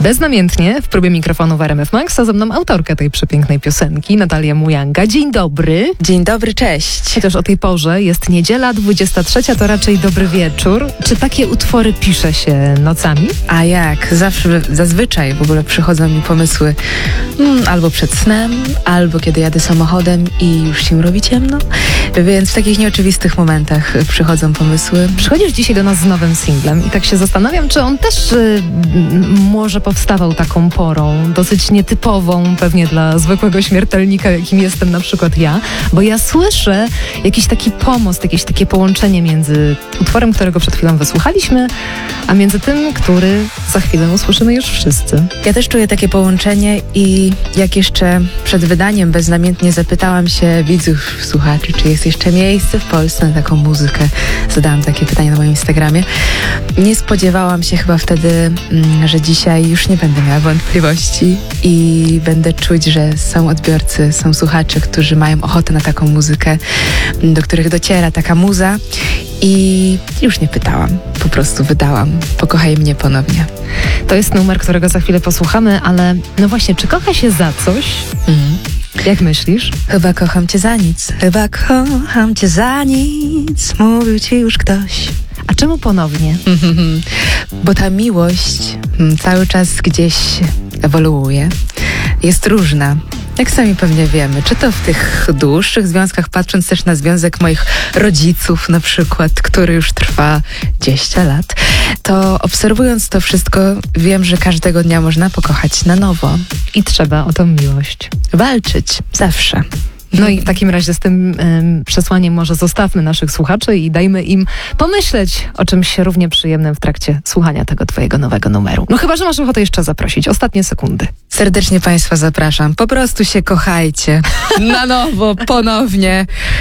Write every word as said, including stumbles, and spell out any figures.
Beznamiętnie w próbie mikrofonu w R M F Max, a ze mną autorka tej przepięknej piosenki, Natalia Mujanga. Dzień dobry. Dzień dobry, cześć. Chociaż o tej porze jest niedziela, dwudziesta trzecia, to raczej dobry wieczór. Czy takie utwory pisze się nocami? A jak? Zawsze, zazwyczaj w ogóle przychodzą mi pomysły mm, albo przed snem, albo kiedy jadę samochodem i już się robi ciemno. Więc w takich nieoczywistych momentach przychodzą pomysły. Przychodzisz dzisiaj do nas z nowym singlem i tak się zastanawiam, czy on też y, może powstawał taką porą, dosyć nietypową pewnie dla zwykłego śmiertelnika, jakim jestem na przykład ja, bo ja słyszę jakiś taki pomost, jakieś takie połączenie między utworem, którego przed chwilą wysłuchaliśmy, a między tym, który za chwilę usłyszymy już wszyscy. Ja też czuję takie połączenie i jak jeszcze przed wydaniem beznamiętnie zapytałam się widzów, słuchaczy, czy jest jeszcze miejsce w Polsce na taką muzykę. Zadałam takie pytanie na moim Instagramie. Nie spodziewałam się chyba wtedy, że dzisiaj już nie będę miała wątpliwości i będę czuć, że są odbiorcy, są słuchacze, którzy mają ochotę na taką muzykę, do których dociera taka muza i już nie pytałam, po prostu wydałam. Pokochaj mnie ponownie. To jest numer, którego za chwilę posłuchamy, ale no właśnie, czy kocha się za coś? Mhm. Jak myślisz? Chyba kocham cię za nic. Chyba kocham cię za nic. Mówił ci już ktoś. A czemu ponownie? Bo ta miłość cały czas gdzieś ewoluuje. Jest różna. Jak sami pewnie wiemy, czy to w tych dłuższych związkach, patrząc też na związek moich rodziców na przykład, który już trwa dziesięć lat, to obserwując to wszystko, wiem, że każdego dnia można pokochać na nowo. I trzeba o tą miłość Walczyć. Zawsze. No i w takim razie z tym ym, przesłaniem może zostawmy naszych słuchaczy i dajmy im pomyśleć o czymś równie przyjemnym w trakcie słuchania tego twojego nowego numeru. No chyba, że masz ochotę jeszcze zaprosić. Ostatnie sekundy. Serdecznie Państwa zapraszam. Po prostu się kochajcie. Na nowo, ponownie.